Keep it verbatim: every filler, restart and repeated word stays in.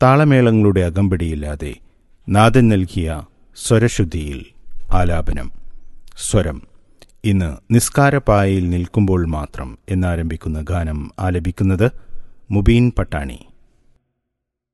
താളമേളങ്ങളുടെ അകമ്പടിയില്ലാതെ നാദൻ നൽകിയ സ്വരശുദ്ധിയിൽ ആലാപനം. സ്വരം ഇന്ന് നിസ്കാരപ്പായയിൽ നിൽക്കുമ്പോൾ മാത്രം എന്നാരംഭിക്കുന്ന ഗാനം ആലപിക്കുന്നത് മുബീൻ പട്ടാണി.